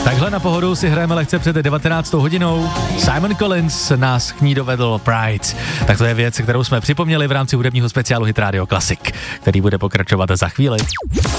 Takhle na pohodu si hrajeme lehce před 19. hodinou. Simon Collins nás k ní dovedl Pride. Tak to je věc, kterou jsme připomněli v rámci hudebního speciálu Hit Radio Classic, který bude pokračovat za chvíli.